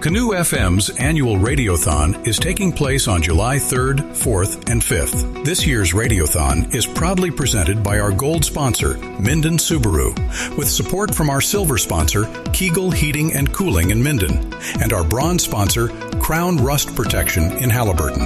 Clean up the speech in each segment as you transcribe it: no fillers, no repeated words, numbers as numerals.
Canoe FM's annual Radiothon is taking place on July 3rd, 4th, and 5th. This year's Radiothon is proudly presented by our gold sponsor, Minden Subaru, with support from our silver sponsor, Kegel Heating and Cooling in Minden, and our bronze sponsor, Crown Rust Protection in Halliburton.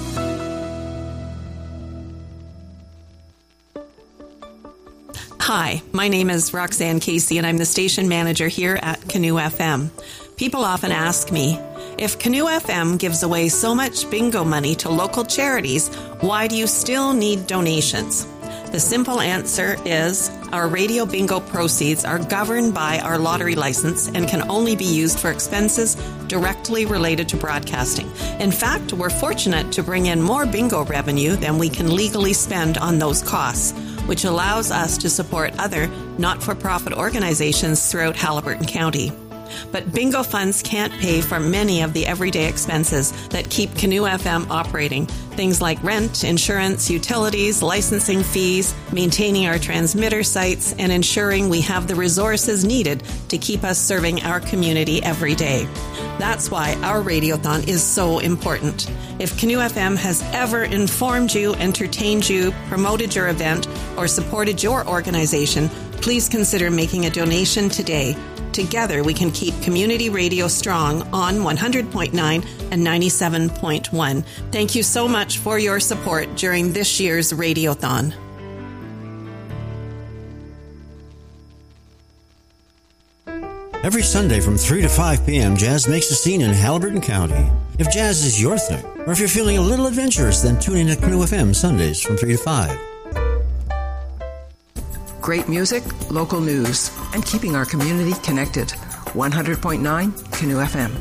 Hi, my name is Roxanne Casey, and I'm the station manager here at Canoe FM. People often ask me, if Canoe FM gives away so much bingo money to local charities, why do you still need donations? The simple answer is our radio bingo proceeds are governed by our lottery license and can only be used for expenses directly related to broadcasting. In fact, we're fortunate to bring in more bingo revenue than we can legally spend on those costs, which allows us to support other not-for-profit organizations throughout Halliburton County. But bingo funds can't pay for many of the everyday expenses that keep Canoe FM operating. Things like rent, insurance, utilities, licensing fees, maintaining our transmitter sites, and ensuring we have the resources needed to keep us serving our community every day. That's why our Radiothon is so important. If Canoe FM has ever informed you, entertained you, promoted your event, or supported your organization, please consider making a donation today. Together, we can keep community radio strong on 100.9 and 97.1. Thank you so much for your support during this year's Radiothon. Every Sunday from 3 to 5 p.m., jazz makes a scene in Halliburton County. If jazz is your thing, or if you're feeling a little adventurous, then tune in to Canoe FM Sundays from 3 to 5. Great music, local news, and keeping our community connected. 100.9 Canoe FM.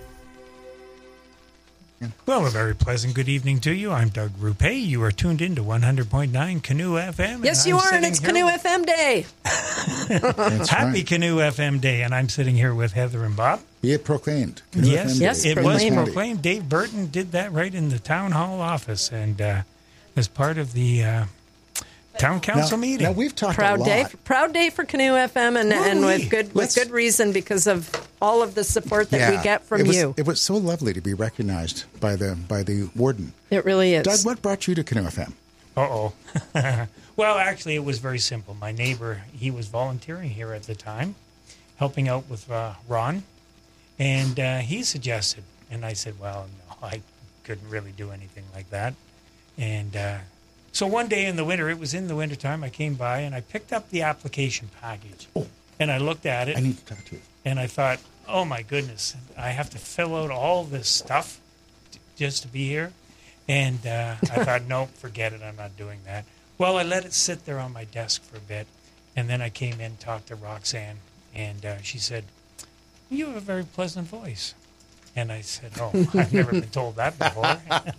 Well, a very pleasant good evening to you. I'm Doug Rupé. You are tuned in to 100.9 Canoe FM. Yes, you are, and it's Canoe FM Day. Happy Canoe FM Day, and I'm sitting here with Heather and Bob. Be it proclaimed. Yes, it was proclaimed. Dave Burton did that right in the town hall office, and as part of the town council meeting. Now we've talked a lot. Proud day for Canoe FM, and with good reason, because of all of the support that we get from you. It was so lovely to be recognized by the warden. It really is. Doug, what brought you to Canoe FM? Well, actually, it was very simple. My neighbor, he was volunteering here at the time, helping out with Ron, and he suggested, and I said, well, no, I couldn't really do anything like that, and so one day in the winter, it was in the wintertime, I came by and I picked up the application package. And I looked at it. I need to talk to you. And I thought, oh my goodness, I have to fill out all this stuff just to be here. And I thought, no, forget it, I'm not doing that. Well, I let it sit there on my desk for a bit. And then I came in, talked to Roxanne, and she said, you have a very pleasant voice. And I said, oh, I've never been told that before.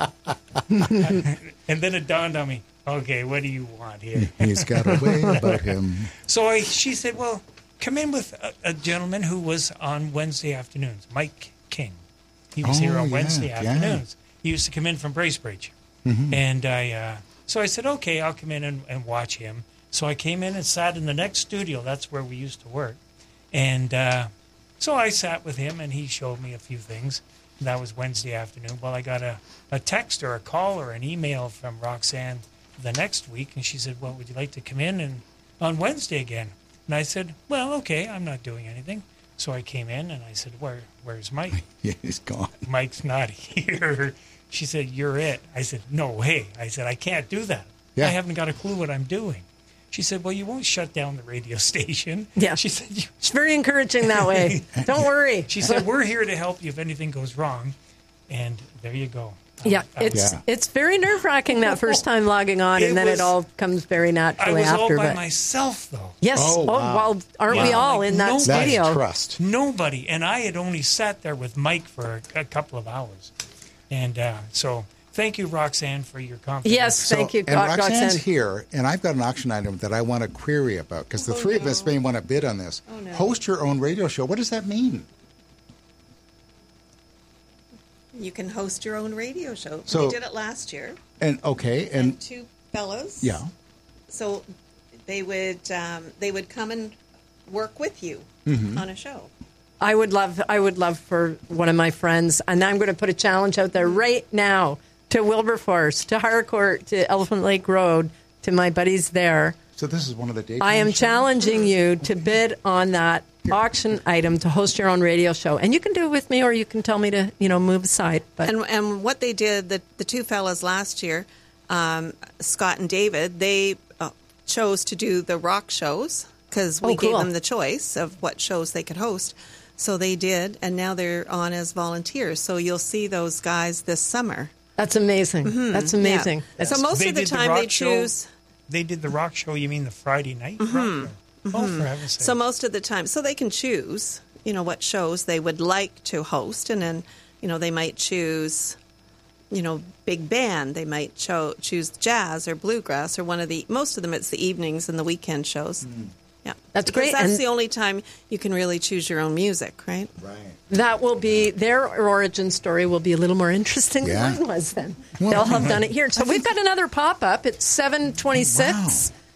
And then it dawned on me, okay, what do you want here? He's got a way about him. So she said, well, come in with a gentleman who was on Wednesday afternoons, Mike King. He was here on Wednesday afternoons. He used to come in from Bracebridge. Mm-hmm. And so I said, okay, I'll come in and watch him. So I came in and sat in the next studio. That's where we used to work. And so I sat with him, and he showed me a few things. And that was Wednesday afternoon. Well, I got a text or a call or an email from Roxanne the next week, and she said, well, would you like to come in on Wednesday again? And I said, well, okay, I'm not doing anything. So I came in, and I said, where's Mike? Yeah, he's gone. Mike's not here. She said, you're it. I said, no way. I said, I can't do that. Yeah. I haven't got a clue what I'm doing. She said, well, you won't shut down the radio station. Yeah. She said, it's very encouraging that way. Don't worry. She said, we're here to help you if anything goes wrong. And there you go. Yeah, it's very nerve-wracking that first time logging on, and then it all comes very naturally after. I was all by myself, though. Yes. Oh, wow. Well, aren't we all in that studio? That's trust. Nobody. And I had only sat there with Mike for a couple of hours. And so thank you, Roxanne, for your confidence. Yes, thank you, and Roxanne's here, and I've got an auction item that I want to query about, because the three of us may want to bid on this. Oh, no. Host your own radio show. What does that mean? You can host your own radio show. So, we did it last year. And two fellows. Yeah. So they would come and work with you on a show. I would love for one of my friends, and I'm going to put a challenge out there right now to Wilberforce, to Harcourt, to Elephant Lake Road, to my buddies there. So this is one of the days. I am challenging you to bid on that auction item to host your own radio show, and you can do it with me, or you can tell me to move aside. But and what they did, the two fellas last year, Scott and David, they chose to do the rock shows because we gave them the choice of what shows they could host. So they did, and now they're on as volunteers. So you'll see those guys this summer. That's amazing. Mm-hmm. That's amazing. Yeah. So most of the time they choose. They did the rock show. You mean the Friday night rock show? Oh, for heaven's sake. So most of the time, so they can choose, what shows they would like to host, and then, they might choose, big band. They might choose jazz or bluegrass or most of them it's the evenings and the weekend shows. Mm. Yeah. That's great. That's the only time you can really choose your own music, right? Right. That will be, their origin story will be a little more interesting than mine was then. They'll have done it here. So we've got another pop-up. It's 7:26. Wow.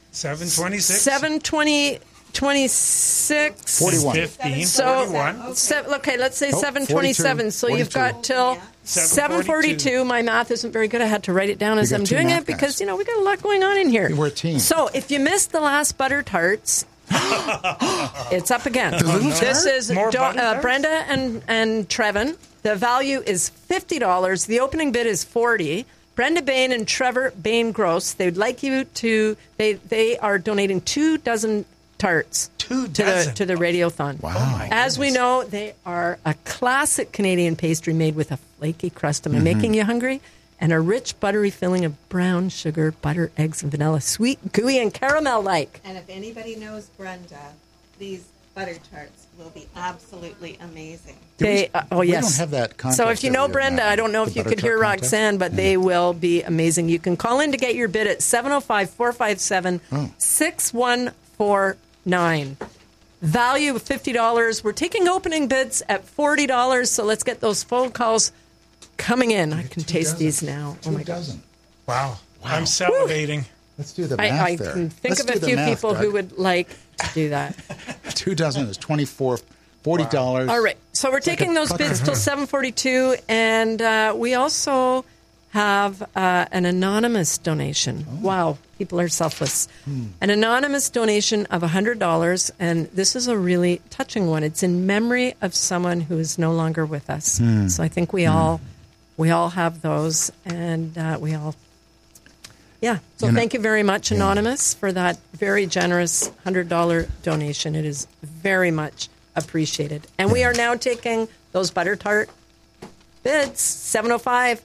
7:26? 7:26. 41. 15. So, 41. okay, let's say 7:27. So 42. you've got till 7:42. My math isn't very good. I had to write it down as I'm doing it because, we got a lot going on in here. We're a team. So if you missed the last butter tarts, it's up again. This is Brenda and Trevin. The value is $50. The opening bid is $40. Brenda Bain and Trevor Bain Gross, they'd like you to, they are donating 2 dozen tarts to the Radiothon. Wow. Oh As we know, they are a classic Canadian pastry made with a flaky crust. Am I making you hungry? And a rich, buttery filling of brown sugar, butter, eggs, and vanilla. Sweet, gooey, and caramel-like. And if anybody knows Brenda, these butter tarts will be absolutely amazing. Yes. We don't have that contest. So if you know Brenda, I don't know if you could hear Roxanne, but they will be amazing. You can call in to get your bid at 705-457-6149. Value of $50. We're taking opening bids at $40, so let's get those phone calls coming in. I can taste these now. Oh, my God. Wow. I'm salivating. Let's do the math I can think of a few people who would like to do that. 2 dozen is $40. Wow. All right. So we're taking those bids till 7:42, and we also have an anonymous donation. Oh. Wow. People are selfless. An anonymous donation of $100, and this is a really touching one. It's in memory of someone who is no longer with us. So I think we all have those, and we all... Yeah. So thank you very much, Anonymous, for that very generous $100 donation. It is very much appreciated. And we are now taking those butter tart bids, 705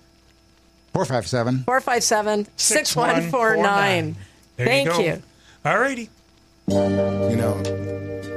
457 6149. Thank you. All righty.